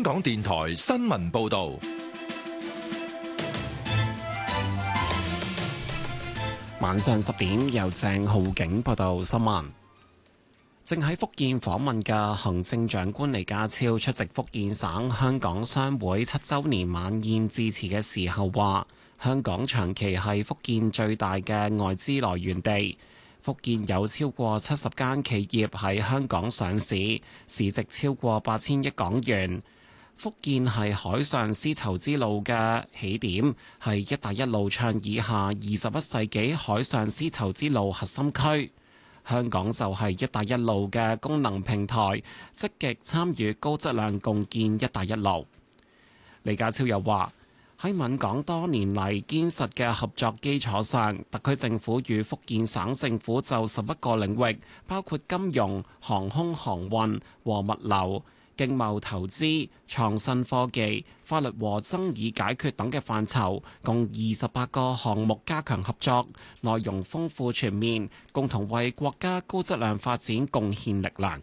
港電台新聞報道。 晚上10點，由鄭浩景報道新聞。正喺福建訪問嘅行政長官李家超出席福建省香港商會7週年晚宴致辭嘅時候話，香港長期係福建最大嘅外資來源地。福建有超過70間企業喺香港上市，市值超過8000億港元。福建係海上絲綢之路嘅起點，係一帶一路倡議下21世紀海上絲綢之路核心區。香港就係一帶一路嘅功能平台，積極參與高質量共建一帶一路。李家超又話，喺閩港多年嚟堅實嘅合作基礎上，特區政府與福建省政府就11個領域，包括金融、航空航運和物流、經貿投資、創新科技、法律和爭議解決等嘅範疇，共28個項目加強合作，內容豐富全面，共同為國家高質量發展貢獻力量。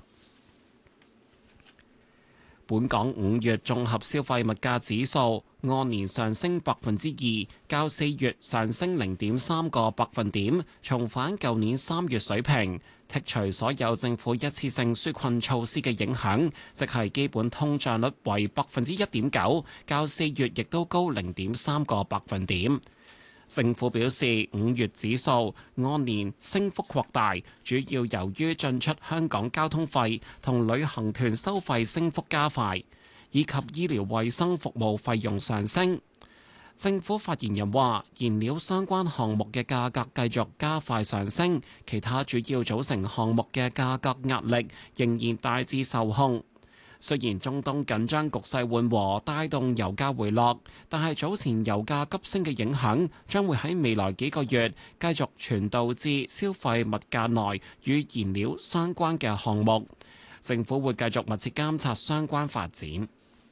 本港5月綜合消費物價指數按年上升2%，較4月上升0.3個百分點，重返舊年3月水平。剔除所有政府一次性紓困措施嘅影響，即係基本通脹率為1.9%，較4月亦都高0.3個百分點。政府表示，5月指數按年升幅擴大，主要由於進出香港交通費同旅行團收費升幅加快，以及醫療衛生服務費用上升。政府發言人話，燃料相關項目嘅價格繼續加快上升，其他主要組成項目嘅價格壓力仍然大致受控。雖然中東緊張局勢緩和，帶動油價回落，但係早前油價急升嘅影響將會喺未來幾個月繼續傳導至消費物價內與燃料相關嘅項目。政府會繼續密切監察相關發展。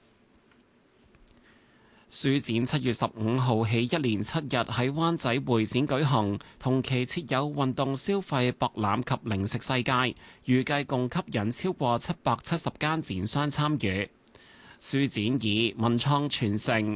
書展7月15號起一連7日喺灣仔會展舉行，同期設有運動消費博覽及零食世界，預計共吸引超過770間展商參與。書展以文創傳承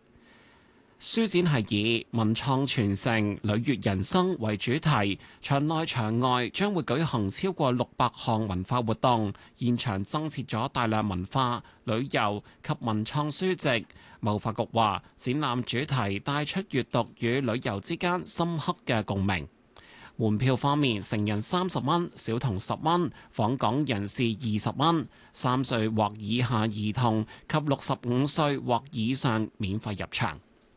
履悅人生為主題，場內場外將會舉行超過600項文化活動，現場增設咗大量文化、旅遊及文創書籍。貿發局話，展覽主題帶出閱讀與旅遊之間深刻嘅共鳴。門票方面，成人30蚊，小童10蚊，訪港人士20蚊，3歲或以下兒童及65歲或以上免費入場。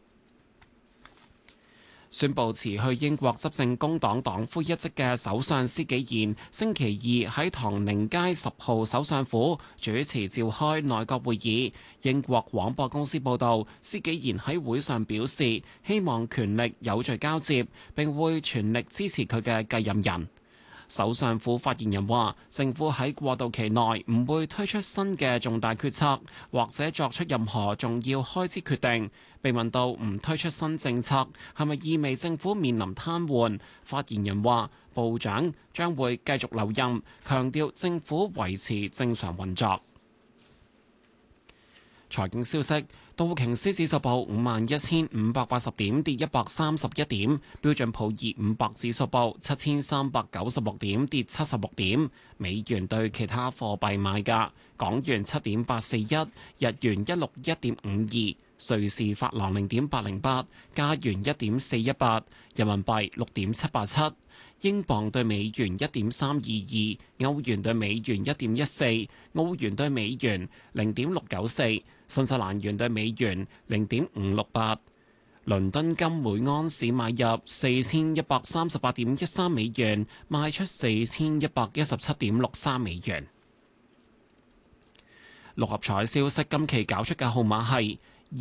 宣布辭去英國執政工黨黨魁一職嘅首相施紀賢，星期二喺唐寧街10號首相府主持召開內閣會議。英國廣播公司報導，施紀賢喺會上表示，希望權力有序交接，並會全力支持佢嘅繼任人。首相府發言人話，政府喺過渡期內唔會推出新嘅重大決策，或者作出任何重要開支決定。被問到唔推出新政策係咪意味政府面臨癱瘓，發言人話，部長將會繼續留任，強調政府維持正常運作。財經消息，道瓊斯指數報51,580點，跌131點；標準普爾500指數報7,396點，跌76點。美元對其他貨幣買價：港元7.841，日元161.52，瑞士法郎0.808，加元1.418，人民幣6.787。英鎊對美元1.322，歐元對美元1.14，澳元對美元0.694，新西蘭元對美元0.568。倫敦金每安士買入4138.13美元，賣出4117.63美元。六合彩消息，今期搞出嘅號碼係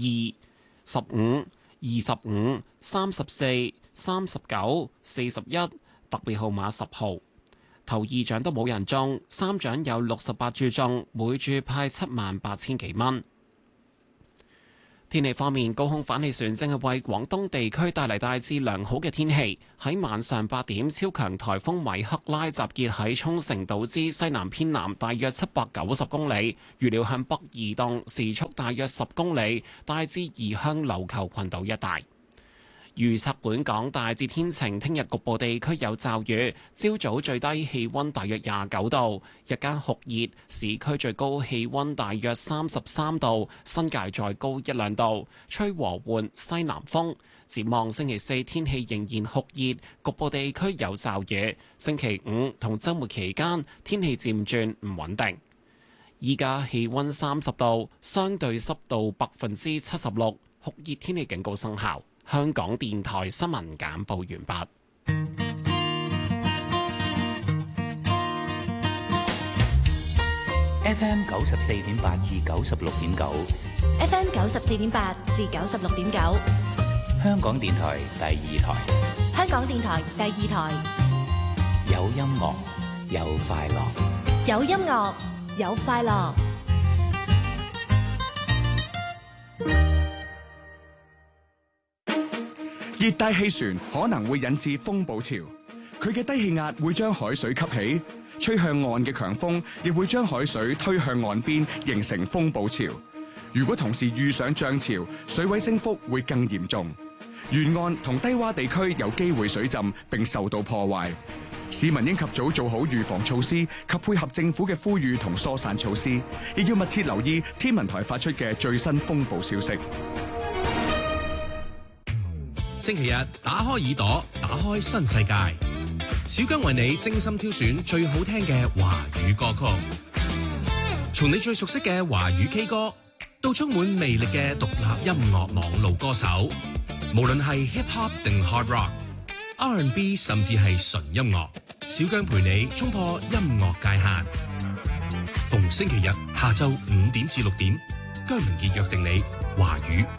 2、15、25、34、39、41。特別號碼10號，頭二獎都冇人中，三獎有68注中，每注派78000幾蚊。 天氣方面，高空反氣旋正係為廣東地區帶嚟大致良好嘅天氣。喺晚上8點，超強颱風米克拉集結喺沖繩島之西南偏南大約790公里，預料向北移動，時速大約10公里，大致移向琉球群島一帶。預測本港大致天晴，聽日局部地區有驟雨。朝早最低氣溫大約29度，日間酷熱，市區最高氣溫大約33度，新界再高1-2度，吹和緩西南風。展望星期4天氣仍然酷熱，局部地區有驟雨。星期5同週末期間天氣漸轉唔穩定。依家氣溫30度，相對濕度76%，酷熱天氣警告生效。香港電台新聞簡報完畢。 FM 94.8至96.9 ，FM 94.8至96.9， 香港電台第2台。 香港電台第2台， 有音樂，有快樂， 有音樂，有快樂。 熱帶氣旋可能會引致風暴潮，佢嘅低氣壓會將海水吸起，吹向岸嘅強風亦會將海水推向岸邊，形成風暴潮。如果同時遇上漲潮，水位升幅會更嚴重，沿岸同低洼地區有機會水浸並受到破壞。市民應及早做好預防措施及配合政府嘅呼籲同疏散措施，亦要密切留意天文台發出嘅最新風暴消息。 星期日打開耳朵，打開新世界。小姜為你精心挑選最好聽嘅華語歌曲，從你最熟悉嘅華語 K 歌，到充滿魅力嘅獨立音樂網路歌手，無論係 hip hop 定 hard rock、R&B 甚至係純音樂，小姜陪你衝破音樂界限。逢星期日下晝5點至6點，姜明傑約定你華語